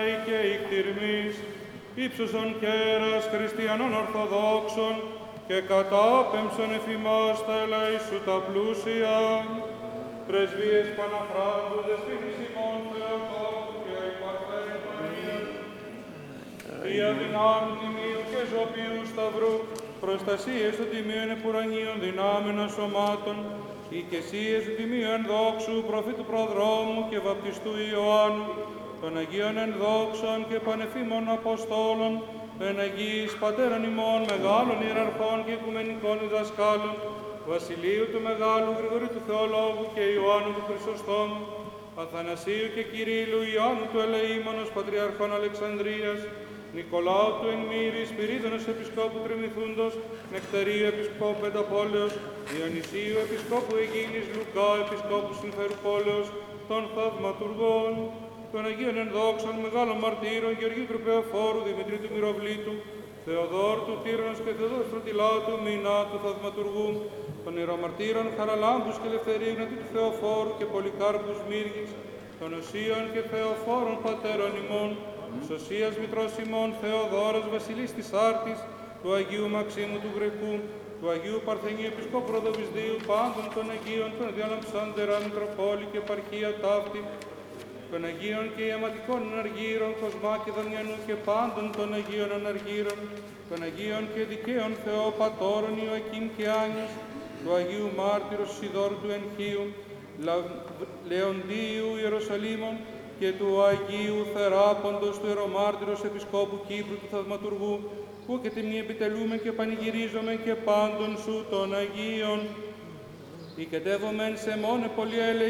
Και ικτηρμής, ύψωσον κέρας χριστιανών Ορθοδόξων και κατάπεμψον εφημάς τα ελέη σου τα πλούσια. Πρεσβείες Παναχράντου, δεσποίνης ημών Θεοτόκου και υπαρθέρη Παναγίας, Θεία δυνάμει τιμίου και ζωπίου σταυρού, προστασίες του τιμίου επουρανίων δυνάμενα σωμάτων, οικεσίες του τιμίου ενδόξου προφήτου προδρόμου και βαπτιστού Ιωάννου, των Αγίων ενδόξων και πανεφήμων Αποστόλων, των Αγίης Πατέρων ημών, μεγάλων ιεραρχών και οικουμενικών διδασκάλων, Βασιλείου του Μεγάλου, Γρηγορίου του Θεολόγου και Ιωάννου του Χρυσοστόμου, Αθανασίου και Κυρίλλου, Ιωάννου του Ελεήμονος, Πατριαρχών Αλεξανδρίας, Νικολάου του Ενμύρη, Σπυρίδωνος Επισκόπου Τριμηθούντος, Νεκταρίου Επισκόπου Πενταπόλεως, Διονυσίου Επισκόπου Αιγίνης, Λουκά Επισκόπου Συμφέρου Πόλεως, των Θαυματουργών, των Αγίων Ενδόξων, Μεγάλων Μαρτύρων, Γεωργίου Τροπεοφόρου, Δημητρίου του Μυροβλήτου, Θεοδόρου του Τύρνος και Θεοδόρου Στρωτιλάτου, Μινά του Θαυματουργού, των Ιερομαρτύρων Χαραλάμπους και Ελευθερίου του Θεοφόρου και Πολυκάρπους Μύργης, των Οσίων και Θεοφόρων Πατέρων ημών, της Οσίας Μητρός ημών, Θεοδόρος Βασιλής της Άρτης, του Αγίου Μαξίμου του Γρεκού, του Αγίου Παρθενίου Επισκόπου Ροδοβυσδίου, πάντων των Αγίων, των Διαλαμψάντερα, Μητροπόλη και Επαρχία Ταύτη, των Αγίων και Ιαματικών Εναργύρων, Κοσμά και Δαμιανού και πάντων των Αγίων Εναργύρων, των Αγίων και Δικαίων Θεοπατώρων Ιωακήμ και Άνης, του Αγίου Μάρτυρος Σιδώρου του Ενχείου, Λεοντίου Ιεροσαλήμων και του Αγίου Θεράποντος του Ιερομάρτυρος Επισκόπου Κύπρου του Θαυματουργού, που και τιμνή επιτελούμε και πανηγυρίζομαι και πάντων σου των Αγίων. Οικετεύομεν σε μόνε πολύ